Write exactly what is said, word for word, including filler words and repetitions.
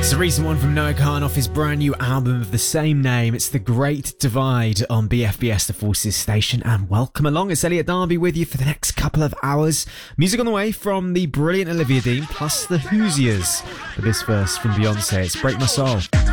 It's a recent one from Noah Kahan off his brand new album of the same name. It's The Great Divide on B F B S, the Forces station. And welcome along. It's Elliot Darby with you for the next couple of hours. Music on the way from the brilliant Olivia Dean, plus the Hoosiers. But this verse from Beyonce, it's Break My Soul.